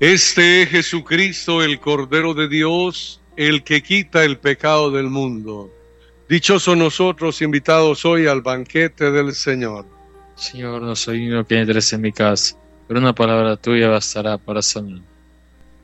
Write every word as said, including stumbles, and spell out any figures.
Este es Jesucristo, el Cordero de Dios, el que quita el pecado del mundo. Dichosos nosotros, invitados hoy al banquete del Señor. Señor, no soy digno que entres en mi casa, pero una palabra tuya bastará para sanar.